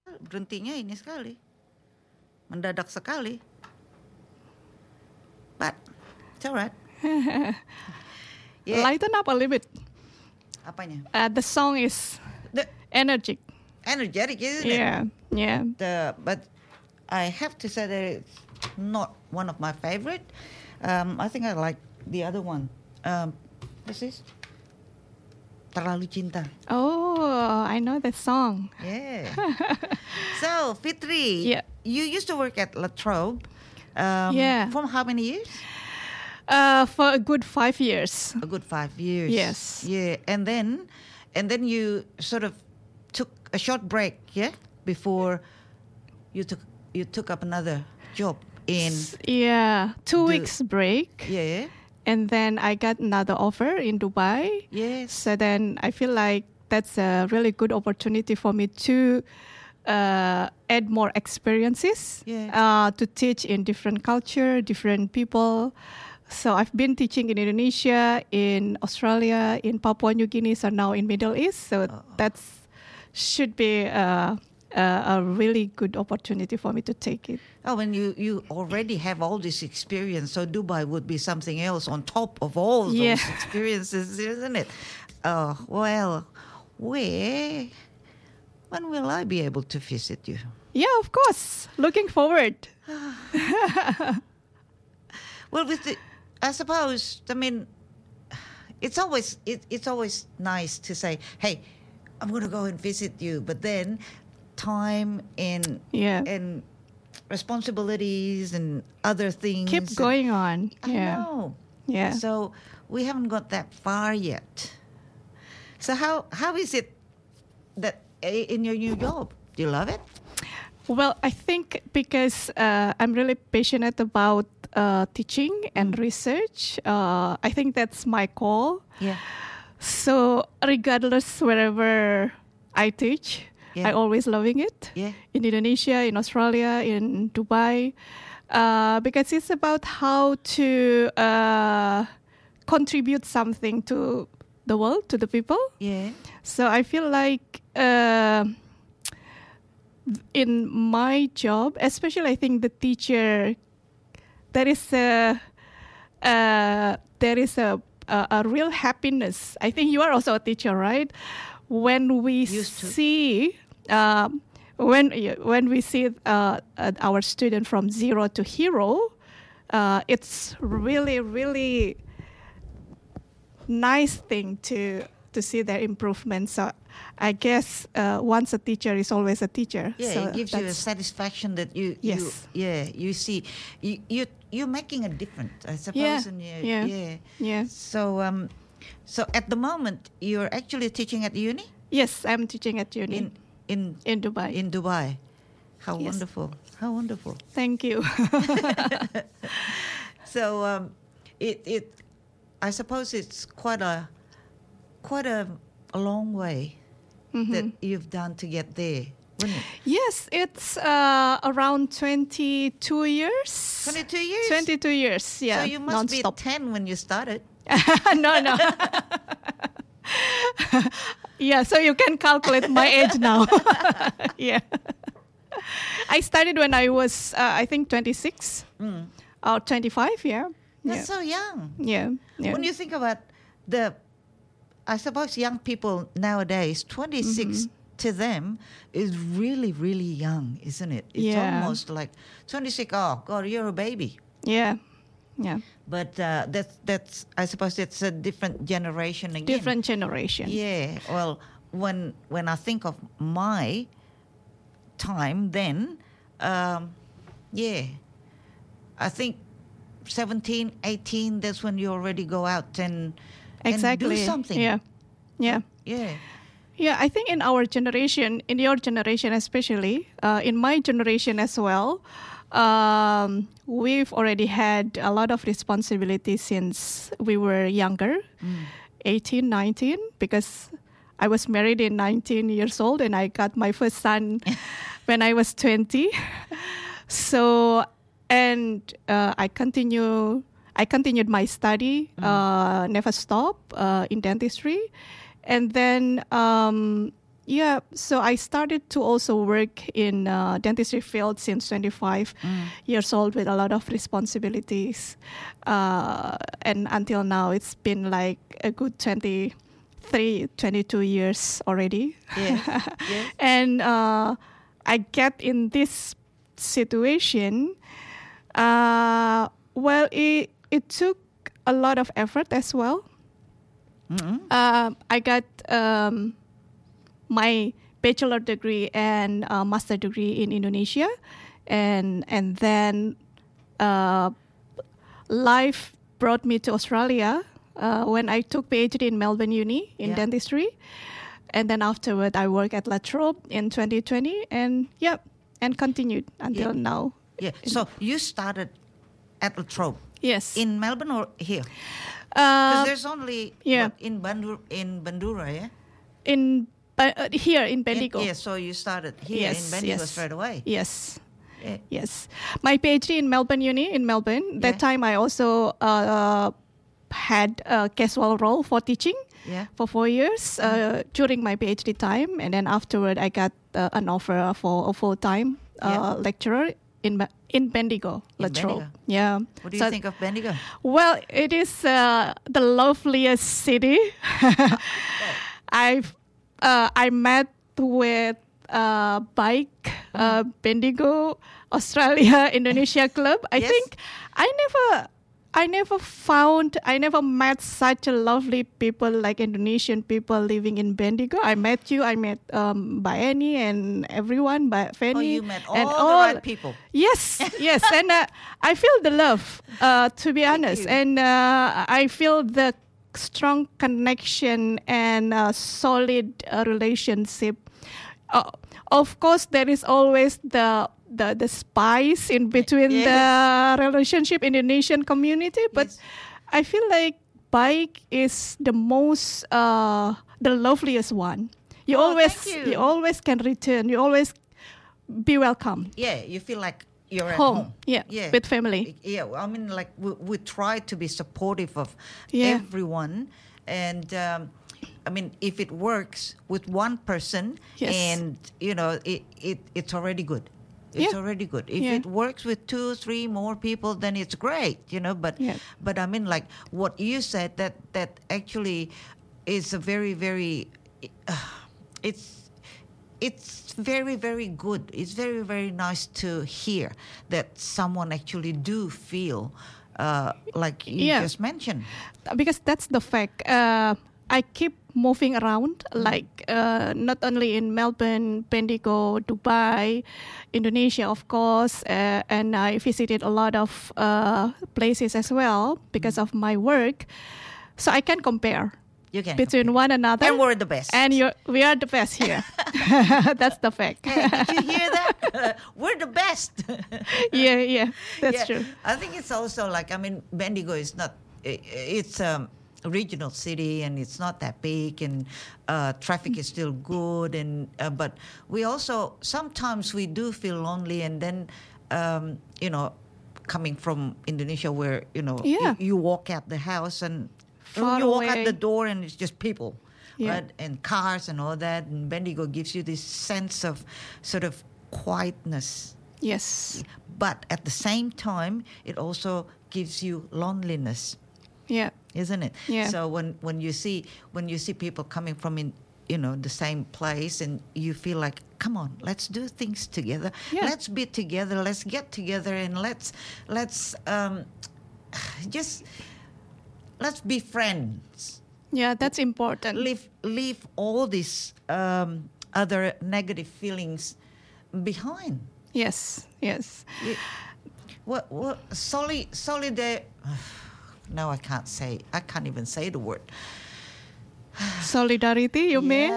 Berhentinya ini sekali, mendadak sekali. But it's alright. Yeah. Lighten up a little bit. Apanya? The song is The energetic. energetic, isn't it? Yeah. But I have to say that it's not one of my favorite. I think I like the other one. What's this? Terlalu Cinta. Oh, I know that song. Yeah. So, Fitri, Yeah. you used to work at La Trobe. Yeah. For how many years? For a good 5 years. A good 5 years. Yes. Yeah. And then you sort of took a short break, yeah, before you took up another job in. Yeah, 2 weeks break. Yeah. And then I got another offer in Dubai. Yes. So then I feel like that's a really good opportunity for me to add more experiences, to teach in different culture, different people. So I've been teaching in Indonesia, in Australia, in Papua New Guinea, so now in Middle East. So that's should be a really good opportunity for me to take it. Oh, and you already have all this experience, so Dubai would be something else on top of all those experiences, isn't it? Well, when will I be able to visit you? Yeah, of course. Looking forward. Well, I suppose, I mean, it's always nice to say, hey, I'm going to go and visit you, but then time and responsibilities and other things keep going on. I know. Yeah. So we haven't got that far yet. So how is it that in your new job? Do you love it? Well, I think because I'm really passionate about teaching and research, I think that's my call. Yeah. So regardless wherever I teach, I always loving it. Yeah. In Indonesia, in Australia, in Dubai, because it's about how to contribute something to the world, to the people. Yeah. So I feel like in my job, especially I think the teacher, there is a real happiness. I think you are also a teacher, right? When we see when we see our student from zero to hero, it's really, really nice thing to see their improvement. So I guess once a teacher is always a teacher. Yeah, so it gives you a satisfaction that you see you're making a difference, I suppose. Yeah. So at the moment you're actually teaching at uni? Yes, I'm teaching at uni in Dubai. In Dubai. How wonderful. How wonderful. Thank you. So it I suppose it's quite a long way that you've done to get there, wouldn't it? Yes, it's around 22 years. 22 years? 22 years, yeah. So you must non-stop. be 10 when you started. No. Yeah, so you can calculate my age now. Yeah. I started when I was, I think, 26 or 25, yeah. That's so young. Yeah. When you think about I suppose young people nowadays, 26 to them is really, really young, isn't it? It's almost like 26, oh, God, you're a baby. Yeah. But that's I suppose it's a different generation again. Different generation. Yeah. Well, when I think of my time then, I think 17, 18, that's when you already go out and do something. Yeah. Yeah. Yeah, I think in our generation, in your generation especially, in my generation as well, we've already had a lot of responsibility since we were younger, 18, 19, because I was married in 19 years old and I got my first son when I was 20. So, and I continued my study, never stopped in dentistry. And then, Yeah, so I started to also work in dentistry field since 25 years old with a lot of responsibilities. And until now, it's been like a good 22 years already. Yeah. Yeah. And I get in this situation, well, it took a lot of effort as well. I got my bachelor degree and master degree in Indonesia, and then life brought me to Australia when I took PhD in Melbourne Uni in dentistry, and then afterward I worked at La Trobe in 2020, and continued until now. Yeah. So you started at La Trobe. Yes. In Melbourne or here? Because there's only in Bandura, yeah. Here in Bendigo. So you started here in Bendigo straight away. Yes. Yeah. Yes. My PhD in Melbourne Uni in Melbourne. That time I also had a casual role for teaching for 4 years during my PhD time. And then afterward I got an offer for a full-time lecturer in Bendigo, La Trobe. Yeah. What do you think of Bendigo? Well, it is the loveliest city. I met with Bike Bendigo Australia Indonesia Club. I think I never met such a lovely people like Indonesian people living in Bendigo. I met you. I met Baeni and everyone, Fanny. Oh, you met all the right people. Yes, yes, and I feel the love. To be honest, and I feel the strong connection and solid relationship. Of course, there is always the spice in between the relationship in the Indonesian community, but I feel like Bike is the most the loveliest one. You always can return. You always be welcome. Yeah, you feel like you're at home. Yeah, with family. Yeah, I mean, like we try to be supportive of everyone, and I mean, if it works with one person, and you know, it's already good. It's already good. If it works with 2, 3 more people, then it's great, you know. But I mean, like what you said, that actually is a very, very, it's very, very good. It's very, very nice to hear that someone actually do feel like you just mentioned. Because that's the fact. I keep moving around, like not only in Melbourne, Bendigo, Dubai, Indonesia, of course, and I visited a lot of places as well because of my work. So I can compare. You can between one another, and we're the best. And we are the best here. That's the fact. Hey, did you hear that? We're the best. yeah, that's true. I think it's also like, I mean, Bendigo is not. It's a regional city, and it's not that big, and traffic is still good, and but we also sometimes we do feel lonely, and then you know, coming from Indonesia, where you know you walk out the house and. Far you walk away. out the door and it's just people, right? And cars and all that. And Bendigo gives you this sense of sort of quietness. Yes. But at the same time, it also gives you loneliness. Yeah. Isn't it? Yeah. So when you see people coming from the same place, and you feel like, come on, let's do things together. Yeah. Let's be together. Let's get together, and let's be friends. Yeah, that's important. Leave all these other negative feelings behind. Yes. What solidar? No, I can't even say the word. Solidarity, you mean?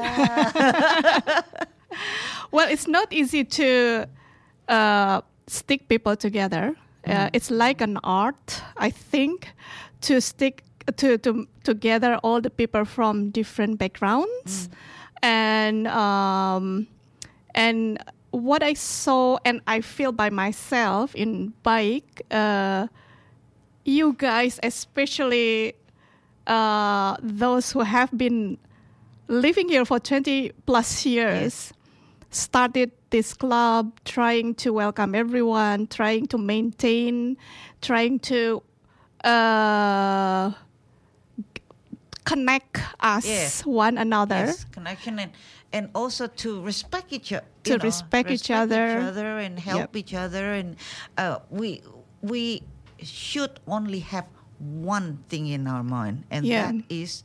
Well, it's not easy to stick people together. It's like an art, I think, to stick to gather all the people from different backgrounds, and what I saw and I feel by myself in Bike, you guys, especially those who have been living here for 20 plus years, started this club, trying to welcome everyone, trying to maintain, trying to connect us one another. Yes, connection and also to respect each other. To respect each other and help each other. And we should only have one thing in our mind, and that is,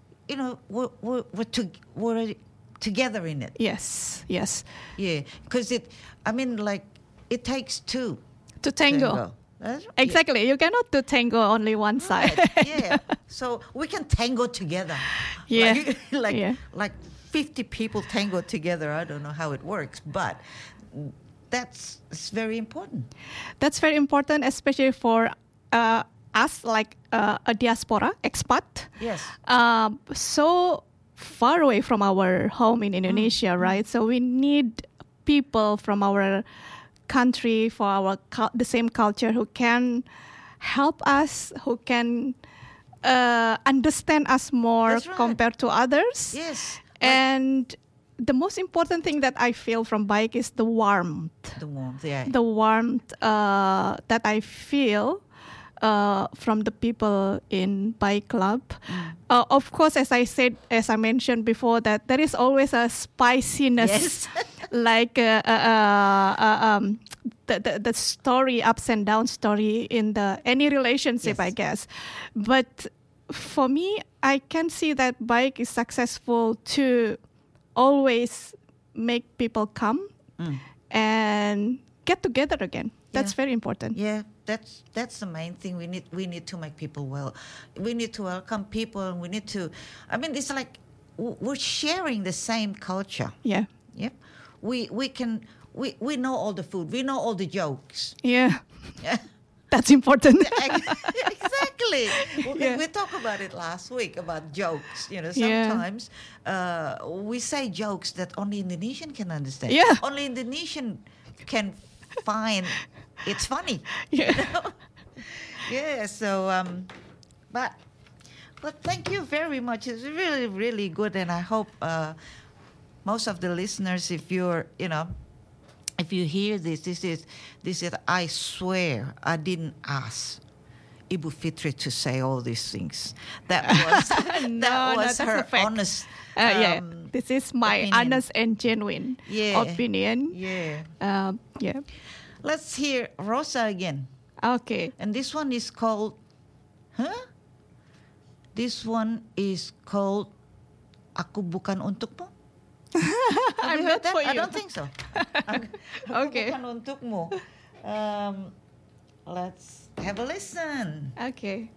we're together in it. Yes. Yeah, because it takes two to tango. Exactly. You cannot do tango only one side. Yeah. So we can tango together. Yeah. Like 50 people tango together. I don't know how it works, but it's very important. That's very important, especially for us, like a diaspora expat. Yes. So far away from our home in Indonesia, right? So we need people from our country, for our the same culture, who can help us, who can understand us more compared to others. Yes. And the most important thing that I feel from Baik is the warmth. The warmth, yeah. The warmth that I feel from the people in Baik Club. Of course, as I mentioned before, that there is always a spiciness, like the story, ups and downs story in any relationship, I guess. But for me, I can see that Baik is successful to always make people come and get together again. That's very important. Yeah, that's the main thing. We need to make people well. We need to welcome people, and we need to. I mean, it's like we're sharing the same culture. Yeah. Yep. We know all the food. We know all the jokes. Yeah. That's important. Exactly. We talked about it last week about jokes. Sometimes we say jokes that only Indonesian can understand. Yeah. Only Indonesian can find it's funny. Yeah. Yeah. So, but thank you very much. It's really, really good, and I hope most of the listeners, if you hear this is I swear I didn't ask Ibu Fitri to say all these things. That was her honest. This is my opinion. Honest and genuine opinion. Yeah. Let's hear Rosa again. Okay. And this one is called. This one is called Aku Bukan Untukmu. I'm not for you. I don't think so. Okay. Bukan untukmu. Let's have a listen. Okay.